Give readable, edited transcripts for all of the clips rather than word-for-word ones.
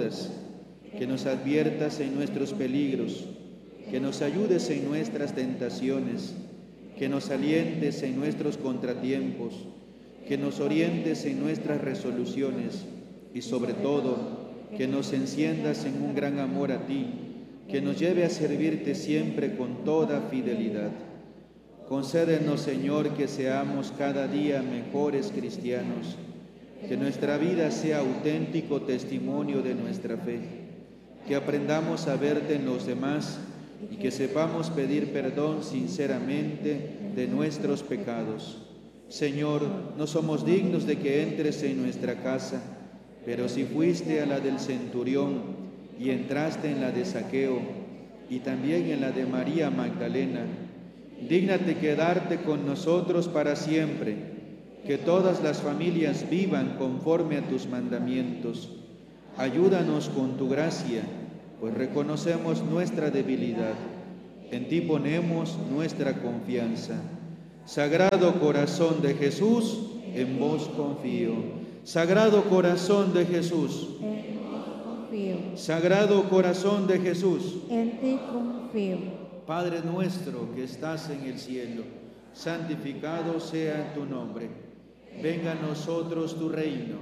dudas, que nos adviertas en nuestros peligros, que nos ayudes en nuestras tentaciones, que nos alientes en nuestros contratiempos, que nos orientes en nuestras resoluciones y sobre todo, que nos enciendas en un gran amor a ti, que nos lleve a servirte siempre con toda fidelidad. Concédenos, Señor, que seamos cada día mejores cristianos, que nuestra vida sea auténtico testimonio de nuestra fe, que aprendamos a verte en los demás y que sepamos pedir perdón sinceramente de nuestros pecados. Señor, no somos dignos de que entres en nuestra casa, pero si fuiste a la del centurión y entraste en la de Zaqueo y también en la de María Magdalena, dígnate quedarte con nosotros para siempre, que todas las familias vivan conforme a tus mandamientos. Ayúdanos con tu gracia, pues reconocemos nuestra debilidad. En ti ponemos nuestra confianza. Sagrado corazón de Jesús, en vos confío. Sagrado corazón de Jesús, en vos confío. Sagrado corazón de Jesús, En ti confío. Padre nuestro que estás en el cielo, santificado sea tu nombre. Venga a nosotros tu reino.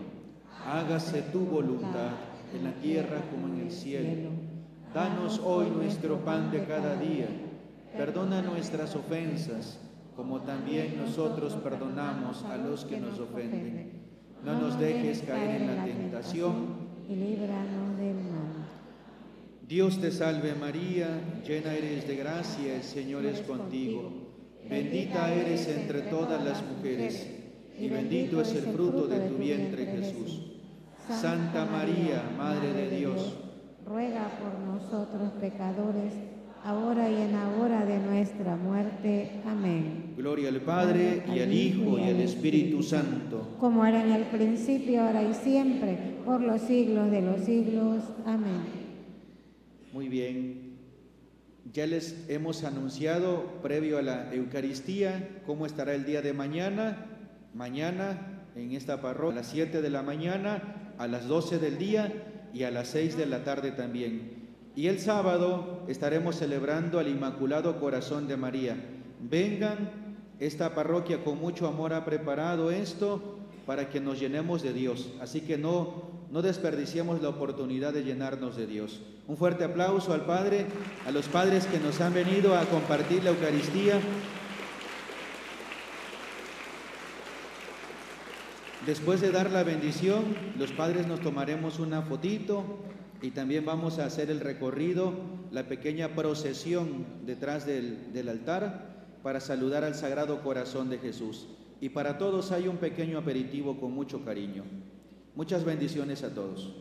Hágase tu voluntad en la tierra como en el cielo. Danos hoy nuestro pan de cada día. Perdona nuestras ofensas, como también nosotros perdonamos a los que nos ofenden. No nos dejes caer en la tentación y líbranos del mal. Dios te salve María, llena eres de gracia, el Señor es contigo. Bendita eres entre todas las mujeres, y bendito es el fruto de tu vientre Jesús. Santa María, Madre de Dios, ruega por nosotros pecadores, ahora y en la hora de nuestra muerte. Amén. Gloria al Padre, y al Hijo, y al Espíritu Santo. Como era en el principio, ahora y siempre, por los siglos de los siglos. Amén. Muy bien. Ya les hemos anunciado, previo a la Eucaristía, cómo estará el día de mañana. Mañana, en esta parroquia, a las 7 de la mañana, a las 12 del día y a las 6 de la tarde también. Y el sábado estaremos celebrando al Inmaculado Corazón de María. Vengan, esta parroquia con mucho amor ha preparado esto para que nos llenemos de Dios. Así que no desperdiciemos la oportunidad de llenarnos de Dios. Un fuerte aplauso al Padre, a los padres que nos han venido a compartir la Eucaristía. Después de dar la bendición, los padres nos tomaremos una fotito y también vamos a hacer el recorrido, la pequeña procesión detrás del altar para saludar al Sagrado Corazón de Jesús. Y para todos hay un pequeño aperitivo con mucho cariño. Muchas bendiciones a todos.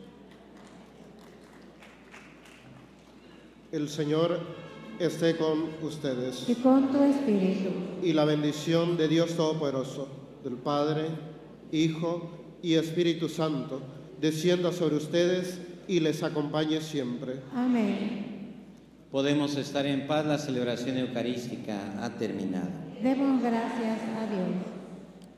El Señor esté con ustedes. Y con tu espíritu. Y la bendición de Dios Todopoderoso, del Padre, Hijo y Espíritu Santo, descienda sobre ustedes y les acompañe siempre. Amén. Podemos estar en paz, la celebración eucarística ha terminado. Demos gracias a Dios.